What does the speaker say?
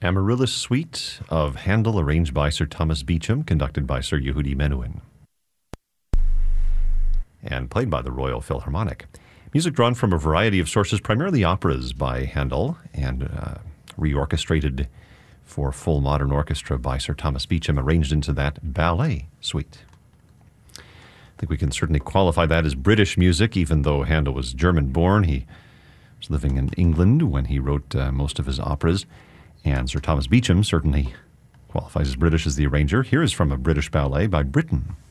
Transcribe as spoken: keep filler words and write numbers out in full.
Amaryllis Suite of Handel, arranged by Sir Thomas Beecham, conducted by Sir Yehudi Menuhin, and played by the Royal Philharmonic. Music drawn from a variety of sources, primarily operas by Handel, and uh, reorchestrated for full modern orchestra by Sir Thomas Beecham, arranged into that ballet suite. I think we can certainly qualify that as British music, even though Handel was German-born. He was living in England when he wrote uh, most of his operas, and Sir Thomas Beecham certainly qualifies as British as the arranger. Here is from a British ballet by Britten.